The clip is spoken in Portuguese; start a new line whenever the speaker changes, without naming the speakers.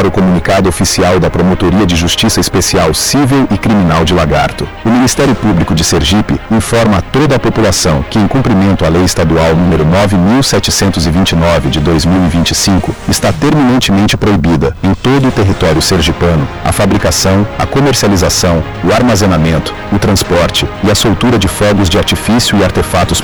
o comunicado oficial da Promotoria de Justiça Especial Civil e Criminal de Lagarto. O Ministério Público de Sergipe informa a toda a população que, em cumprimento à Lei Estadual número 9.729 de 2025, está terminantemente proibida, em todo o território sergipano, a fabricação, a comercialização, o armazenamento, o transporte e a soltura de fogos de artifício e artefatos